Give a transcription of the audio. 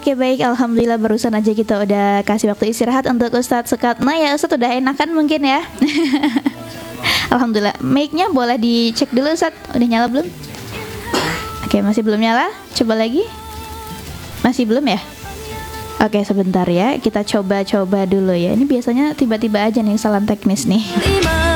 Oke baik, alhamdulillah barusan aja kita udah kasih waktu istirahat untuk Ustadz Sukatna ya. Ustadz udah enakan mungkin ya. Alhamdulillah. Mic-nya boleh dicek dulu Ustadz, udah nyala belum? Oke, masih belum nyala. Coba lagi. Masih belum ya? Oke, sebentar ya. Kita coba-coba dulu ya. Ini biasanya tiba-tiba aja nih kesalahan teknis nih.